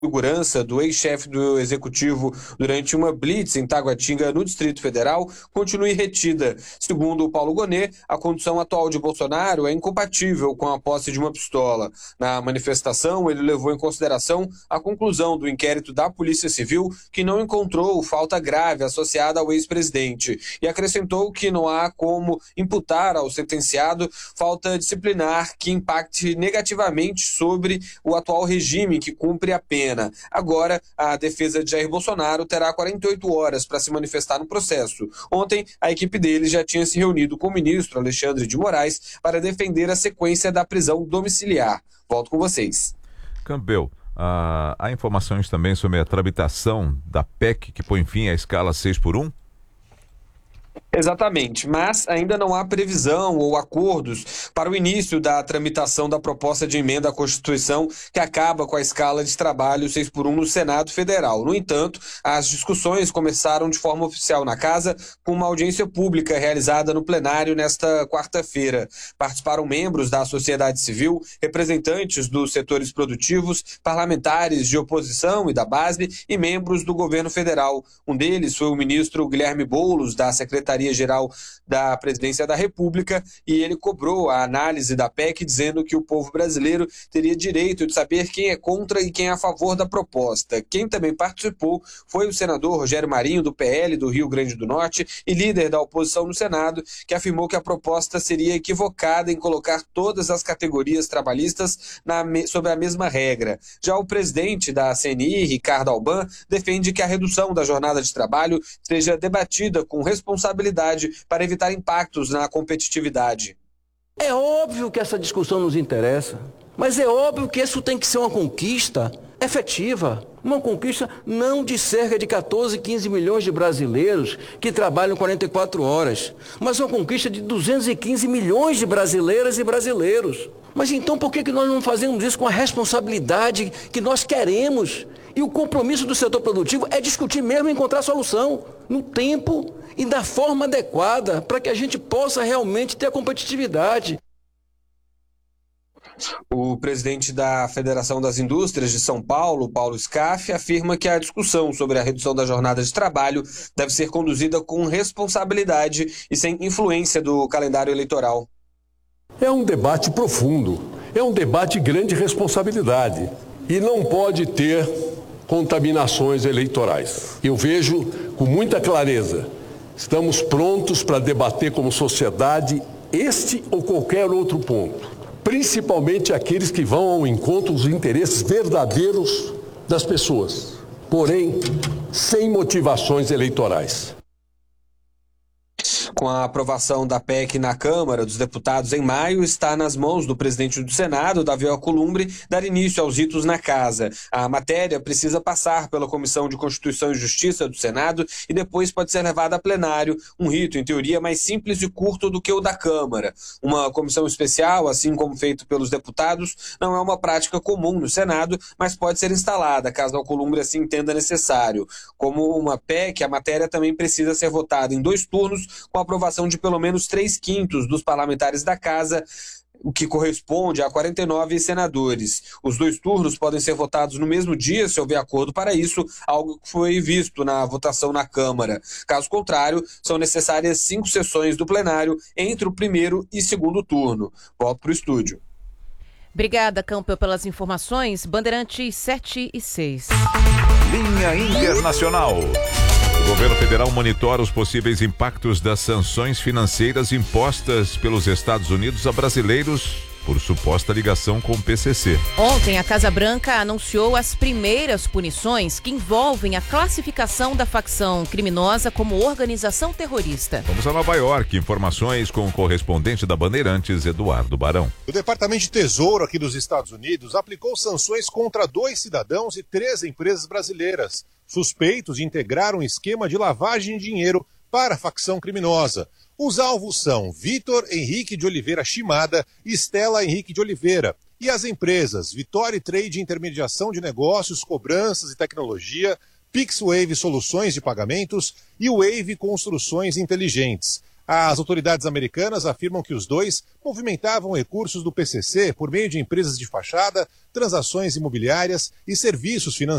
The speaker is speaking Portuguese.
segurança do ex-chefe do executivo durante uma blitz em Taguatinga, no Distrito Federal, continue retida. Segundo Paulo Gonet, a condição atual de Bolsonaro é incompatível com a posse de uma pistola. Na manifestação, ele levou em consideração a conclusão do inquérito da Polícia Civil, que não encontrou falta grave associada ao ex-presidente, e acrescentou que não há como imputar ao sentenciado falta disciplinar que impacte negativamente sobre o atual regime que cumpre a pena. Agora, a defesa de Jair Bolsonaro terá 48 horas para se manifestar no processo. Ontem, a equipe dele já tinha se reunido com o ministro Alexandre de Moraes para defender a sequência da prisão domiciliar. Volto com vocês. Campbell, há informações também sobre a tramitação da PEC que põe fim à escala 6x1? Exatamente, mas ainda não há previsão ou acordos para o início da tramitação da proposta de emenda à Constituição que acaba com a escala de trabalho 6x1 no Senado Federal. No entanto, as discussões começaram de forma oficial na Casa com uma audiência pública realizada no plenário nesta quarta-feira. Participaram membros da sociedade civil, representantes dos setores produtivos, parlamentares de oposição e da base e membros do governo federal. Um deles foi o ministro Guilherme Boulos, da Secretaria-Geral da Presidência da República, e ele cobrou a análise da PEC, dizendo que o povo brasileiro teria direito de saber quem é contra e quem é a favor da proposta. Quem também participou foi o senador Rogério Marinho, do PL do Rio Grande do Norte e líder da oposição no Senado, que afirmou que a proposta seria equivocada em colocar todas as categorias trabalhistas sob a mesma regra. Já o presidente da CNI, Ricardo Alban, defende que a redução da jornada de trabalho seja debatida com responsabilidade para evitar impactos na competitividade. É óbvio que essa discussão nos interessa, mas é óbvio que isso tem que ser uma conquista efetiva, uma conquista não de cerca de 14, 15 milhões de brasileiros que trabalham 44 horas, mas uma conquista de 215 milhões de brasileiras e brasileiros. Mas então por que nós não fazemos isso com a responsabilidade que nós queremos? E o compromisso do setor produtivo é discutir mesmo e encontrar solução no tempo e da forma adequada para que a gente possa realmente ter a competitividade. O presidente da Federação das Indústrias de São Paulo, Paulo Scaff, afirma que a discussão sobre a redução da jornada de trabalho deve ser conduzida com responsabilidade e sem influência do calendário eleitoral. É um debate profundo, é um debate de grande responsabilidade e não pode ter contaminações eleitorais. Eu vejo com muita clareza, estamos prontos para debater como sociedade este ou qualquer outro ponto, principalmente aqueles que vão ao encontro dos interesses verdadeiros das pessoas, porém sem motivações eleitorais. Com a aprovação da PEC na Câmara dos Deputados em maio, está nas mãos do presidente do Senado, Davi Alcolumbre, dar início aos ritos na Casa. A matéria precisa passar pela Comissão de Constituição e Justiça do Senado e depois pode ser levada a plenário, um rito, em teoria, mais simples e curto do que o da Câmara. Uma comissão especial, assim como feito pelos deputados, não é uma prática comum no Senado, mas pode ser instalada, caso Alcolumbre assim entenda necessário. Como uma PEC, a matéria também precisa ser votada em 2 turnos, com a aprovação de pelo menos 3/5 dos parlamentares da Casa, o que corresponde a 49 senadores. Os 2 turnos podem ser votados no mesmo dia, se houver acordo para isso, algo que foi visto na votação na Câmara. Caso contrário, são necessárias 5 sessões do plenário entre o primeiro e segundo turno. Volto para o estúdio. Obrigada, Campbell, pelas informações. Bandeirantes 7 e 6. Linha Internacional. O governo federal monitora os possíveis impactos das sanções financeiras impostas pelos Estados Unidos a brasileiros por suposta ligação com o PCC. Ontem, a Casa Branca anunciou as primeiras punições que envolvem a classificação da facção criminosa como organização terrorista. Vamos a Nova York. Informações com o correspondente da Bandeirantes, Eduardo Barão. O Departamento de Tesouro aqui dos Estados Unidos aplicou sanções contra 2 cidadãos e 3 empresas brasileiras, suspeitos de integrar um esquema de lavagem de dinheiro para a facção criminosa. Os alvos são Vitor Henrique de Oliveira Shimada e Stella Henrique de Oliveira. E as empresas Vitória Trade Intermediação de Negócios, Cobranças e Tecnologia, PixWave Soluções de Pagamentos e Wave Construções Inteligentes. As autoridades americanas afirmam que os dois movimentavam recursos do PCC por meio de empresas de fachada, transações imobiliárias e serviços financeiros.